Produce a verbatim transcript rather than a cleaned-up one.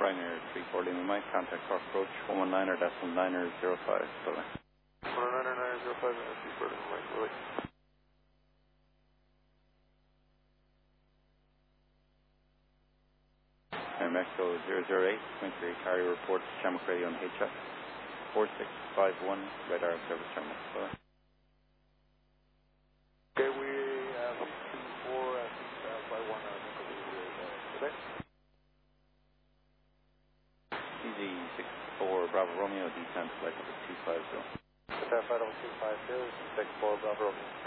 Ryanair three four Lima Mike, contact Cork approach one one nine or decimal niner zero five. Bye bye. one one nine niner zero five, three four Lima Mike, bye bye. Mexico zero zero eight, twenty-three carrier reports Shamrock Radio on H F four six five one, radar service terminal. Bye. Okay, we have two four at six five one, okay? Easy six four Bravo Romeo, descent flight number two five zero. Attack flight number two five zero, six four Bravo Romeo.